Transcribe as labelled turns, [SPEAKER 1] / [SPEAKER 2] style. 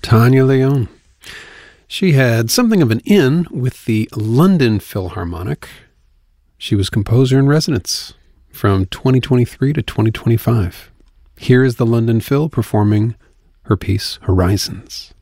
[SPEAKER 1] Tanya Leon. She had something of an in with the London Philharmonic. She was composer in residence from 2023 to 2025. Here is the London Phil performing her piece, Horizons.